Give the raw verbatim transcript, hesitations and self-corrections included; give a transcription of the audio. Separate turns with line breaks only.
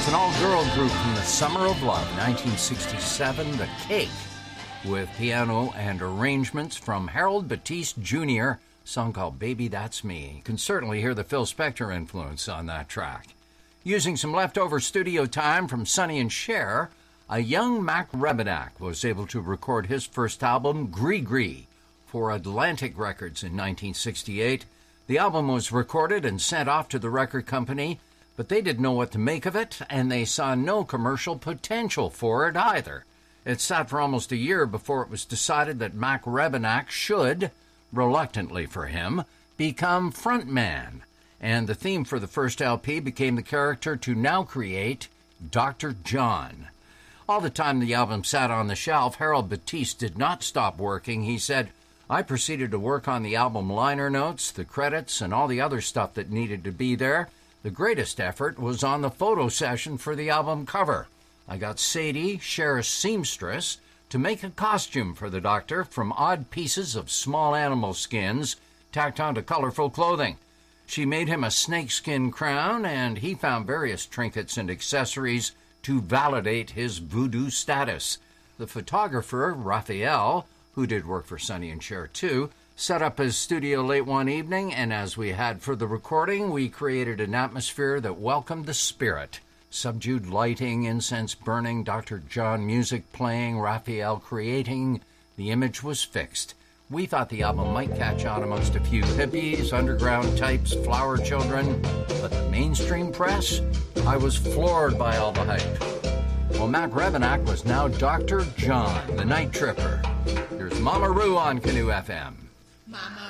It's an all-girl group from the Summer of Love, nineteen sixty-seven, The Cake, with piano and arrangements from Harold Batiste Junior, a song called Baby That's Me. You can certainly hear the Phil Spector influence on that track. Using some leftover studio time from Sonny and Cher, a young Mac Rebennack was able to record his first album, Gree Gree, for Atlantic Records in nineteen sixty-eight. The album was recorded and sent off to the record company, but they didn't know what to make of it, and they saw no commercial potential for it either. It sat for almost a year before it was decided that Mac Rebennack should, reluctantly for him, become frontman. And the theme for the first L P became the character to now create Doctor John. All the time the album sat on the shelf, Harold Batiste did not stop working. He said, I proceeded to work on the album liner notes, the credits, and all the other stuff that needed to be there. The greatest effort was on the photo session for the album cover. I got Sadie, Cher's seamstress, to make a costume for the doctor from odd pieces of small animal skins tacked onto colorful clothing. She made him a snakeskin crown, and he found various trinkets and accessories to validate his voodoo status. The photographer, Raphael, who did work for Sonny and Cher too, set up his studio late one evening, and as we had for the recording, we created an atmosphere that welcomed the spirit. Subdued lighting, incense burning, Doctor John music playing, Raphael creating. The image was fixed. We thought the album might catch on amongst a few hippies, underground types, flower children, but the mainstream press? I was floored by all the hype. Well, Mac Rebennack was now Doctor John, the Night Tripper. Here's Mama Ru on Canoe F M. Mama